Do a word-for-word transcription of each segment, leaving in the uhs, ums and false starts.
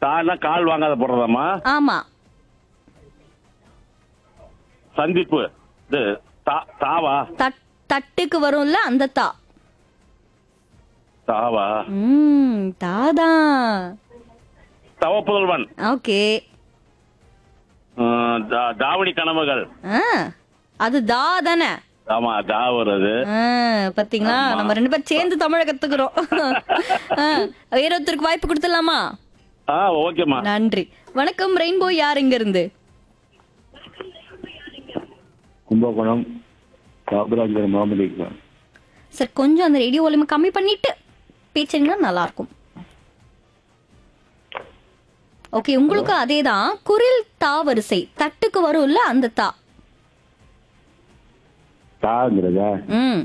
தானா கால் வாங்காத போடுறதாம்மா. ஆமா. சந்திப்பு. இது தா- தாவா தட் தட்டுக்கு வரும்ல அந்த தா. தாவா ம் தாதான். தவ புதல்வன். ஓகே. ம், தா- தாவணி கனவுகள். ஆ அது தா தானே. ஆமா தா வருது. ஆ, பாத்தீங்களா நம்ம ரெண்டு பேரும் சேர்ந்து தமிழ கத்துக்கிறோம். ஆ, வேற ஒருத்தருக்கு வாய்ப்பு கொடுத்துடலாமா? ஆ ஓகேம்மா. நன்றி. வணக்கம் ரெயின்போ, யார் இங்க இருந்து? கும்பகோணம் காபராஜர் முகமது இக்பால். சார் கொஞ்சம் அந்த ரேடியோ வால்யூம் கம்மி பண்ணிட்டு பேசுறீங்கன்னா நல்லா இருக்கும். ஓகே, உங்களுக்கு அதேதான். குரில் தா வரிசை தட்டுக்கு வரும்ல அந்த தா. தாங்கிறதா? ம்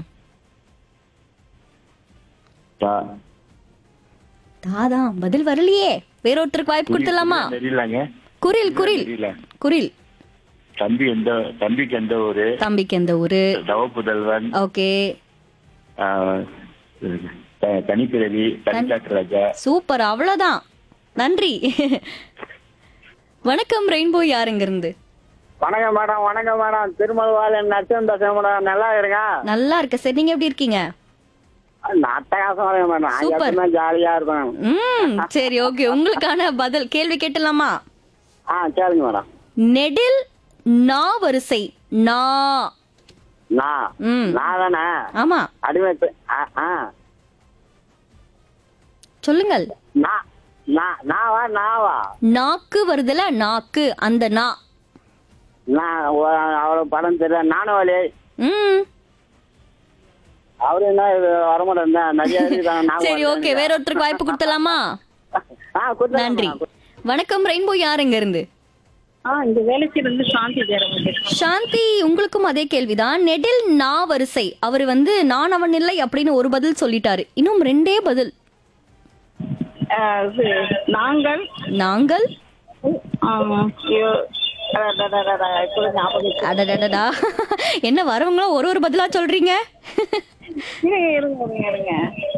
தா தாதான் பதில் வரலையே. வேற ஒருத்தருக்கு வாய்ப்பு கொடுத்துடலாமா? தெரியலங்க. குரில் குரில் தெரியல. குரில். தம்பி எந்த தம்பிக்கு எந்த ஊரு? தம்பிக்கு எந்த ஊரு? தவ புதல்வன். ஓகே, ஆ, த- தனிப்பிறவி தனிக்காட்டு ராஜா. சூப்பர், அவ்வளவுதான். நன்றி. வணக்கம் ரெயின்போ, யாருங்க இருந்து? வணக்கம் மேடம். வணக்கம் மேடம். திருமலவாளன் நட்சம் பேசுறேன் மேடம். நல்லா இருங்க. நல்லா இருக்க சார், நீங்க எப்படி இருக்கீங்க? அட்டகாசம் வரேன் மேடம். சூப்பர். எப்பவுமே ஜாலியா இருக்கும். ம் சரி, ஓகே. உங்களுக்கான பதில் கேள்வி கேட்டலாமா? ஆ கேளுங்க மேடம். நெடில் நா வரிசை நா. நான் ம் நான் தானே ஆமா, அடிமை பெ- ஆ, ஆ. சொல்லுங்கள். நான் நான் நாவா நாவா நாக்கு வருதுல, நாக்கு அந்த நா. நான் ஒ- அவ்வளவு படம் தெரியல. நானும் வழி ம் அவரு என்ன இது வரமாட்டேன் நிறைய இருக்குதாங்க. நான் சரி, ஓகே. வேற ஒருத்தருக்கு வாய்ப்பு கொடுத்தலாமா? ஆ கொடுத்தேன் நன்றி. மேடம். வணக்கம் ரெயின்போ, யார் இங்க இருந்து? ஆ இந்த வேலைக்கு இருந்து சாந்தி ஜெயராமன். சாந்தி, உங்களுக்கும் அதே கேள்விதான். நெடில் நா வரிசை அவர் வந்து நான் அவன் இல்லை அப்படின்னு ஒரு பதில் சொல்லிட்டாரு. இன்னும் ரெண்டே பதில். இது நாங்கள் நாங்கள். ஆமா, ஐயோ, அடடடடடா, இப்ப ஞாபகம் இருக்கு. அடடடடா, என்ன வரவங்களும் ஒரு ஒரு பதிலா சொல்றீங்க? இருங்க, இருங்க, இருங்க, இருங்க.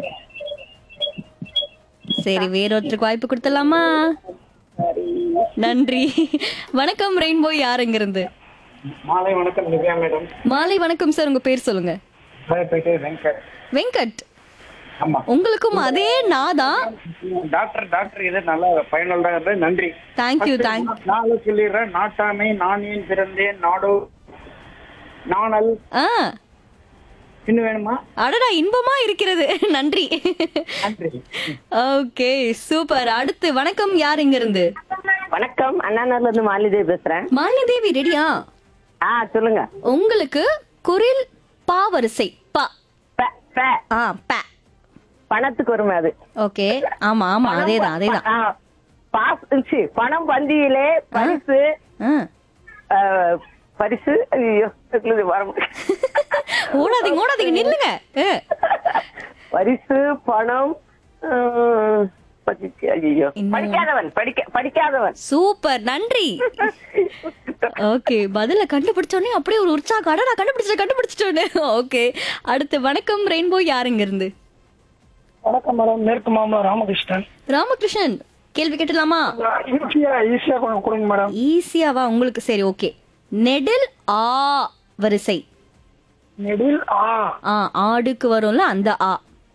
சரி, வேற ஒருத்தருக்கு வாய்ப்பு கொடுத்தலாமா? நன்றி. வணக்கம் ரெயின்போ, யார் இங்க இருந்து? மாலை வணக்கம் திவ்யா மேடம். மாலை வணக்கம் சார், உங்க பேர் சொல்லுங்க. பேர் வெங்கட். வெங்கட், ஆமா. உங்களுக்கும் அதே நாதான். டாக்டர் டாக்டர் இது நல்லா பயனுள்ளதா இருந்தது. நன்றி. தேங்க்யூ தேங்க் நாலு சொல்லிடுறேன். நாட்டாமை, நான் ஏன் பிறந்தேன், நாடோ, நாணல். ஆ இன்னும் வேணுமா? அடடா, இன்பமா இருக்கிறது. நன்றி. நன்றி. Okay, super. அடுத்து வணக்கம், யார் இங்க இருந்து? வணக்கம், அண்ணாநகர்ல இருந்து மாலிதேவி பேசுறேன். மாலிதேவி, ரெடியா? ஆ சொல்லுங்க. உங்களுக்கு குரில் பா வரிசை பா. ப, ப. ஆ ப. பணத்துக்கு வருமே அது. ஓகே, ஆமா ஆமா, அதேதான் அதேதான். ஆ, பாஸ் சி, பணம் பந்தியிலே பரிசு. ஆ. ஆ, பரிசு. ஐயோ வர ஓடாதீங்க ஓடாதீங்க, நில்லுங்க. ஆ. பரிசு பணம். ஆ, பரிசு, ஐயோ இன்னும் படிக்காதவன் படிக்க படிக்காதவன். சூப்பர், நன்றி. ஓகே, பதில கண்டுபிடிச்சோடனே அப்படியே ஒரு உற்சாகம். அட நான் கண்டுபிடிச்சேன் கண்டுபிடிச்சிட்டோன்னு. ஓகே, அடுத்து வணக்கம் ரெயின்போ, யாருங்க இருந்து? வணக்கம் மேடம். மேற்கு மாமா ராமகிருஷ்ணன். ராமகிருஷ்ணன், கேள்வி கேட்டலாமா? ஈஸியா ஈஸியா கொடுங்க மேடம். ஈஸியாவா உங்களுக்கு? சரி, ஓகே. நெடில் ஆ வரிசை. நெடில் ஆ. ஆ ஆடுக்கு வரும்ல அந்த ஆ.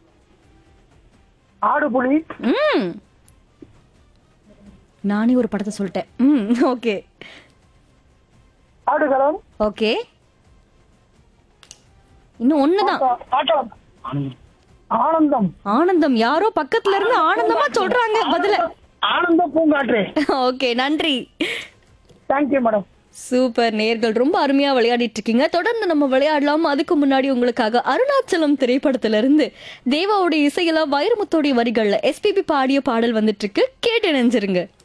ஆடு புலி. ம் நானே ஒரு படத்தை சொல்லிட்டேன். ம் ஓகே ஆடுகளம். ஓகே, இன்னும் ஒண்ணுதான். ஆட்டம். ஆனந்தம். ஆனந்தம், யாரோ பக்கத்துல இருந்து ஆனந்தமா சொல்றாங்க பதில. ஆனந்த பூங்காற்று. ஓகே, நன்றி. Thank you madam. சூப்பர். நேர்கள் ரொம்ப அருமையா விளையாடிட்டு இருக்கீங்க. தொடர்ந்து நம்ம விளையாடலாம். அதுக்கு முன்னாடி உங்களுக்காக அருணாச்சலம் திரைப்படத்துல இருந்து தேவாவுடைய இசையில வைரமுத்தோடைய வரிகள்ல எஸ்பிபி பாடிய பாடல் வந்துட்டு இருக்கு. கேட்டு நினைஞ்சிருங்க.